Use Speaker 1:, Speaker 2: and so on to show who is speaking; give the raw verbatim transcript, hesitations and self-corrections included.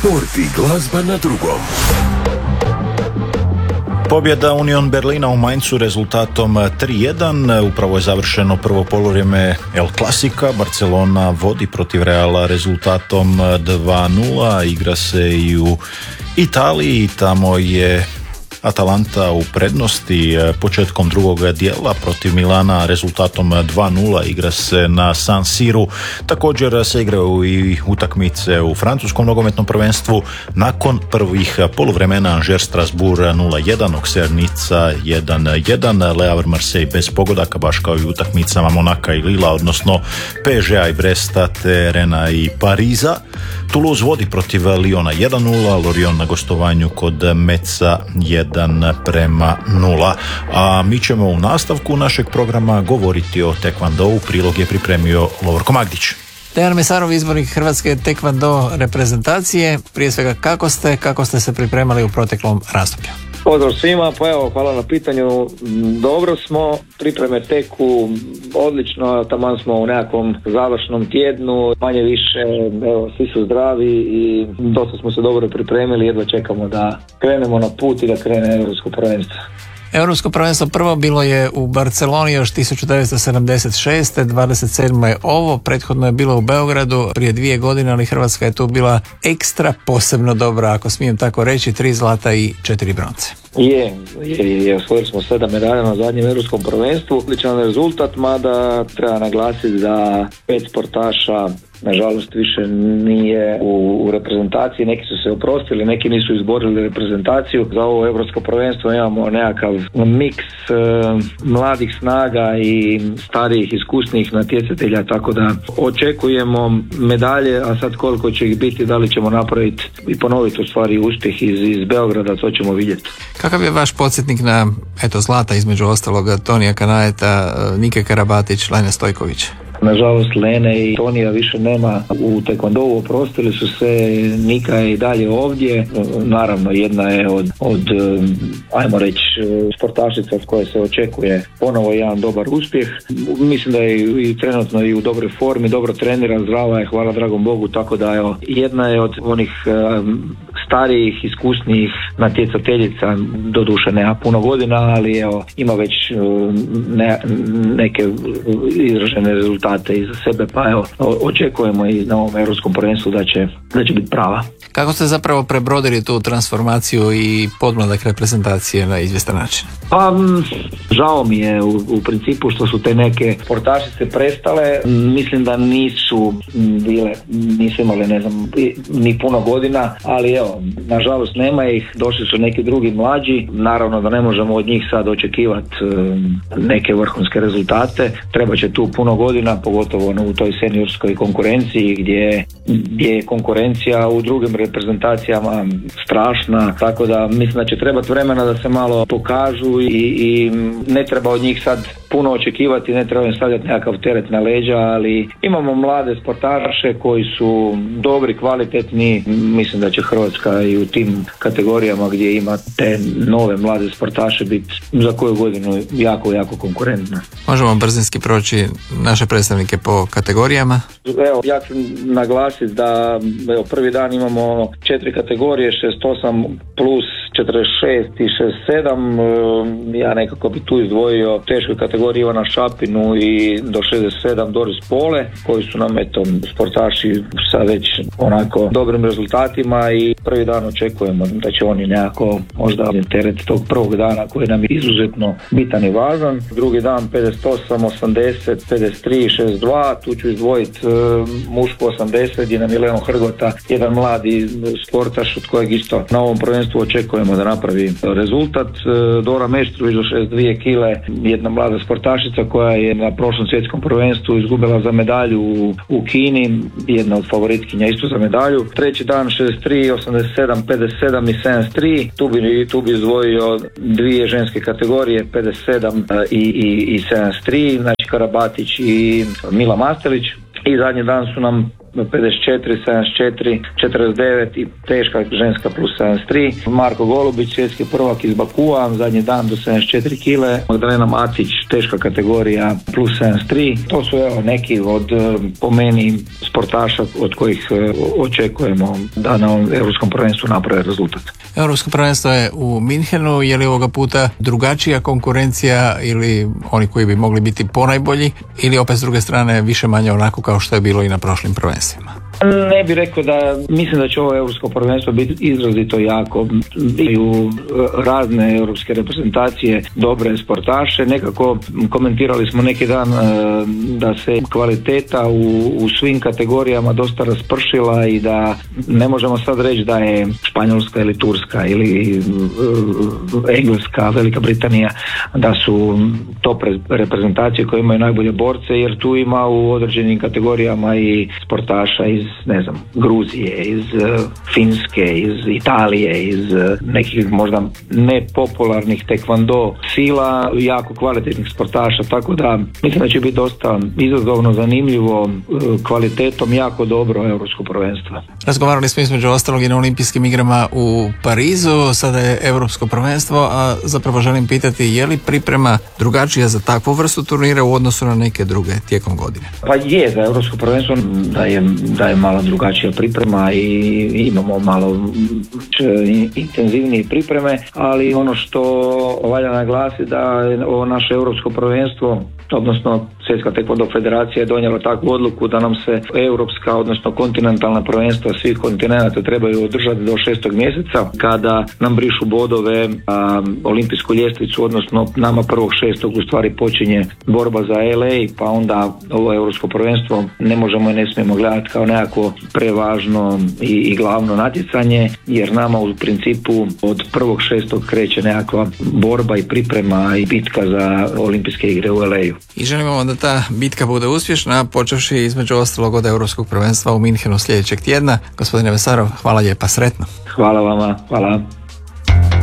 Speaker 1: Sport i glazba na drugom.
Speaker 2: Pobjeda Union Berlina u Mainzu rezultatom tri jedan. Upravo je završeno prvo poluvrijeme El Klasika. Barcelona vodi protiv Reala rezultatom dva nula. Igra se i u Italiji. Tamo je Atalanta u prednosti početkom drugog dijela protiv Milana rezultatom dva nula. Igra se na San Siru. Također se igraju i utakmice u francuskom nogometnom prvenstvu. Nakon prvih poluvremena Angers Strasbourg nula jedan, Auxerre Nica jedan jedan, Le Havre Marseille bez pogodaka, baš kao i utakmicama Monaka i Lila, odnosno P S G-a i Bresta te Rena i Pariza. Toulouse vodi protiv Lyona jedan nula, Lorient na gostovanju kod Metza jedan prema nula. A mi ćemo u nastavku našeg programa govoriti o tekvandou. Prilog je pripremio Lovorko Magdić.
Speaker 3: Dejan Mesarov, izbornik Hrvatske tekvando reprezentacije. Prije svega, kako ste, kako ste se pripremali u proteklom razdoblju?
Speaker 4: Pozdrav svima, pa evo, hvala na pitanju. Dobro smo, pripreme teku odlično, taman smo u nekakvom završnom tjednu, manje više, evo, svi su zdravi i dosta smo se dobro pripremili, jedva čekamo da krenemo na put i da krene Europsko prvenstvo.
Speaker 3: Europsko prvenstvo prvo bilo je u Barceloni još tisuću devetsto sedamdeset šeste. dvadeset sedme je ovo, prethodno je bilo u Beogradu prije dvije godine, ali Hrvatska je tu bila ekstra posebno dobra, ako smijem tako reći, tri zlata i četiri bronce.
Speaker 4: Je, je, je, osvojili smo sedam medalja na zadnjem Europskom prvenstvu, odličan rezultat, mada treba naglasiti da pet sportaša nažalost više nije u, u reprezentaciji, neki su se oprostili, neki nisu izborili reprezentaciju. Za ovo Europsko prvenstvo imamo nekakav miks e, mladih snaga i starijih iskusnih natjecatelja, tako da očekujemo medalje, a sad koliko će ih biti, da li ćemo napraviti i ponoviti u stvari uspjeh iz, iz Beograda, to ćemo vidjeti.
Speaker 3: Kakav je vaš podsjetnik na eto zlata između ostaloga Tonija Kanajeta, Nike Karabatić, Lene Stojković?
Speaker 4: Nažalost, Lene i Tonija više nema u tekvandou, oprostili su se, Nika je i dalje ovdje. Naravno, jedna je od, od ajmo reći, sportašica s koje se očekuje ponovo jedan dobar uspjeh. Mislim da je i trenutno i u dobroj formi, dobro trenira, zdrava je, hvala dragom Bogu, tako da evo, jedna je od onih um, starijih, iskusnijih natjecateljica, doduše nema puno godina, ali evo, ima već ne, neke izražene rezultate iza sebe, pa evo, očekujemo i na ovom Europskom prvenstvu da će, da će biti prava.
Speaker 3: Kako ste zapravo prebrodili tu transformaciju i podmladak reprezentacije na izvjestan način?
Speaker 4: Pa, žao mi je u, u principu što su te neke sportašice prestale. Mislim da nisu bile, nisu imale, ne znam, ni puno godina, ali evo, nažalost nema ih, došli su neki drugi mlađi. Naravno da ne možemo od njih sad očekivati neke vrhunske rezultate. Treba će tu puno godina, pogotovo u toj seniorskoj konkurenciji gdje, gdje je konkurencija u drugim reprezentacijama strašna, tako da mislim da će trebati vremena da se malo pokažu i, i ne treba od njih sad puno očekivati, ne treba im stavljati nekakav teret na leđa, ali imamo mlade sportaše koji su dobri, kvalitetni. Mislim da će Hrvatska i u tim kategorijama gdje ima te nove mlade sportaše biti za koju godinu jako, jako konkurentna.
Speaker 3: Možemo brzinski proći naše predstavnike po kategorijama?
Speaker 4: Evo, ja ću naglasiti da evo, prvi dan imamo četiri kategorije, šezdeset osam plus četrdeset šest i šezdeset sedam. Ja nekako bi tu izdvojio teškoj kategoriji Ivana Šapinu i do šezdeset sedam Doris Pole, koji su nam eto sportaši sa već onako dobrim rezultatima i prvi dan očekujemo da će oni nekako možda teret tog prvog dana koji nam je izuzetno bitan i važan. Drugi dan pedeset osam, osamdeset, pedeset tri, šezdeset dva, tu ću izdvojiti uh, mušku osamdeset gdje nam je Leon Hrgota, jedan mladi sportaš od kojeg isto na ovom prvenstvu očekujemo da napravi rezultat. Uh, Dora Meštrović do šezdeset dvije kile, jedna mlada sportašica koja je na prošlom svjetskom prvenstvu izgubila za medalju u, u Kini, jedna od favoritkinja isto za medalju. Treći dan šezdeset tri, osamdeset sedam, pedeset sedam i sedamdeset tri, tu bi, tu bi izdvojio dvije ženske kategorije, pedeset sedam i, i, i sedamdeset tri, znači Karabatić i Mila Mastelić. I zadnji dan su nam pedeset četiri, sedamdeset četiri, četrdeset devet i teška ženska plus sedamdeset tri. Marko Golubić, svjetski prvak iz Bakua, zadnji dan do sedamdeset četiri kile. Magdalena Matić, teška kategorija plus sedamdeset tri. To su evo neki od, po meni, sportaša od kojih očekujemo da na ovom europskom prvenstvu naprave rezultat.
Speaker 3: Europsko prvenstvo je u Minhenu, je li ovoga puta drugačija konkurencija ili oni koji bi mogli biti ponajbolji ili opet s druge strane više manje onako kao što je bilo i na prošlim prvenstvima?
Speaker 4: Ne bih rekao da, mislim da će ovo europsko prvenstvo biti izrazito jako. Imaju razne europske reprezentacije dobre sportaše. Nekako komentirali smo neki dan da se kvaliteta u, u svim kategorijama dosta raspršila i da ne možemo sad reći da je Španjolska ili Turska ili Engleska, Velika Britanija da su top reprezentacije koje imaju najbolje borce, jer tu ima u određenim kategorijama i sportaša iz, ne znam, Gruzije, iz uh, Finske, iz Italije, iz uh, nekih možda nepopularnih tekvando sila, jako kvalitetnih sportaša, tako da mislim da će biti dosta izazovno, zanimljivo, uh, kvalitetom jako dobro europsko prvenstvo.
Speaker 3: Razgovarali smo između ostalog i na olimpijskim igrama u Parizu, sada je europsko prvenstvo, a zapravo želim pitati je li priprema drugačija za takvu vrstu turnira u odnosu na neke druge tijekom godine?
Speaker 4: Pa je, za europsko prvenstvo da je, da je malo drugačija priprema i imamo malo intenzivnije pripreme, ali ono što valja naglasiti da je ovo naše europsko prvenstvo, odnosno Svjetska tekvondo federacija je donijela takvu odluku da nam se europska, odnosno kontinentalna prvenstva svih kontinenata trebaju održati do šestog mjeseca, kada nam brišu bodove a, olimpijsku ljestvicu, odnosno nama prvog šestog u stvari počinje borba za L A, pa onda ovo europsko prvenstvo ne možemo i ne smijemo gledati kao nekako prevažno i, i glavno natjecanje, jer nama u principu od prvog šestog kreće nekakva borba i priprema i bitka za olimpijske igre u L A-u.
Speaker 3: I želimo da ta bitka bude uspješna, počevši između ostalog od europskog prvenstva u Minhenu sljedećeg tjedna. Gospodine Vesarov, hvala lijepa, sretno.
Speaker 4: Hvala vama, hvala.